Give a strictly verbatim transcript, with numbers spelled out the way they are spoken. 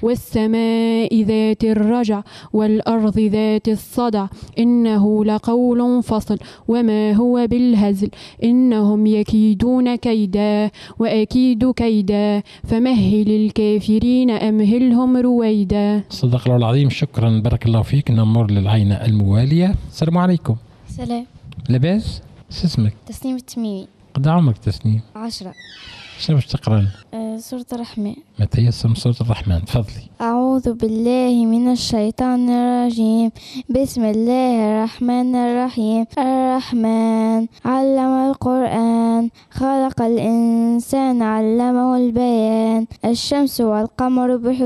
والسماء ذات الرجع والأرض ذات الصدع إنه لقول فصل وما هو بالهزل إنهم يكيدون كيدا وأكيد كيدا فمهل الكافرين أمهلهم رويدا. صدق الله العظيم. شكرا بارك الله فيك. نمر للعينة الموالية. السلام عليكم. سلام. لاباس؟ شو اسمك؟ تسنيم التميمي. قد عمرك تسنيم؟ عشرة. شنو باش تقرأ؟ أه سورة الرحمن. ما تيسر من سورة الرحمن. تفضلي. أعوذ بالله من الشيطان الرجيم. بسم الله الرحمن الرحيم. الرحمن علم القرآن خلق الإنسان علمه البيان. الشمس والقمر بحسبان